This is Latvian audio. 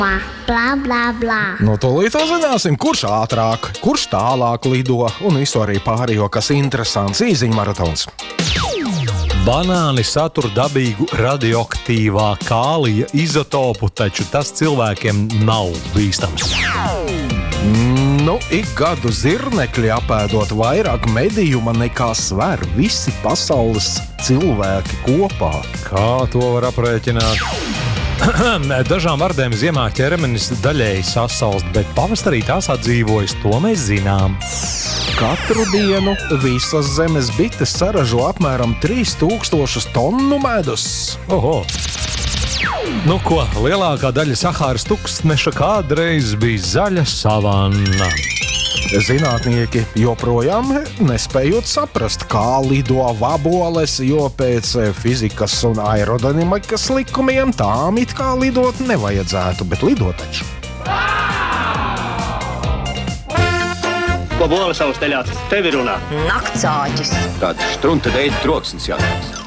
Blā, blā, blā. Nu, tūlīt uzzināsim, kurš ātrāk, kurš tālāk lido un visu arī pārējo, kas interesants. Īziņa maratons. Banāni satur dabīgu radioaktīvā kālija izotopu, taču tas cilvēkiem nav bīstams. Nu, ik gadu zirnekļi apēdot vairāk medījuma nekā sver visi pasaules cilvēki kopā. Kā to var aprēķināt? Dažām vardēm ziemā ķermenis daļēji sasalst, bet pavasarī tās atdzīvojas, to mēs zinām. Katru dienu visas zemes bites saražo apmēram 3000 tonu medus. Oho! Nu ko, lielākā daļa Sahāras tūkstneša kādreiz bija zaļa savanna. Zinātnieki joprojām nespējot saprast, kā lido vaboles, jo pēc fizikas un aerodinamikas likumiem tām it kā lidot nevajadzētu, bet lidot taču. Ko bola savus teļācis? Tevi runā. Naktsāķis. Kāds štrunta deita troksnis jātās.